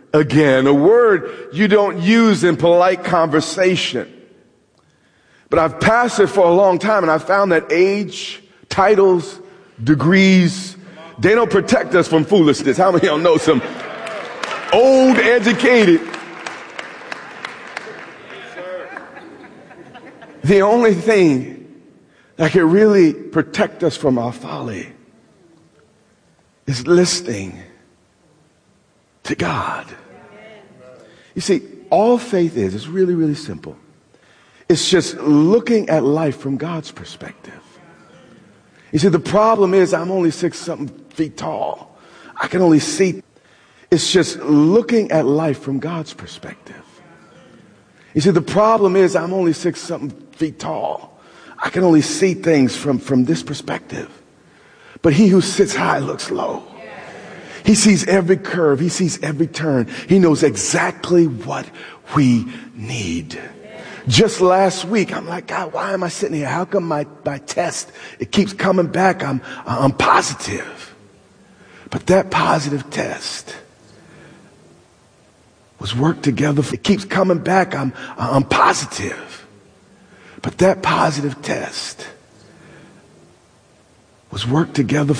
again, a word you don't use in polite conversation. But I've passed it for a long time, and I found that age, titles, degrees, they don't protect us from foolishness. How many of y'all know some old, educated? The only thing that can really protect us from our folly is listening to God. You see, all faith is, it's really, really simple. It's just looking at life from God's perspective. You see, the problem is I'm only 6-something feet tall. I can only see. It's just looking at life from God's perspective. You see, the problem is I'm only 6-something feet tall. I can only see things from this perspective. But he who sits high looks low. He sees every curve. He sees every turn. He knows exactly what we need. Just last week, I'm like, God, why am I sitting here? How come my test, it keeps coming back? I'm positive. But that positive test was worked together. It keeps coming back. I'm positive. But that positive test was worked together